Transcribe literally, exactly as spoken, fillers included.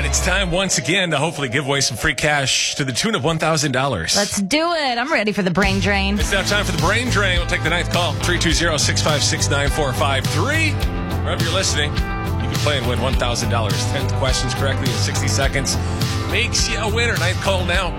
It's time once again to hopefully give away some free cash to the tune of one thousand dollars. Let's do it. I'm ready for the brain drain. It's now time for the brain drain. We'll take the ninth call. three two zero, six five six, nine four five three. Wherever you're listening, you can play and win one thousand dollars. ten questions correctly in sixty seconds makes you a winner. Ninth call now.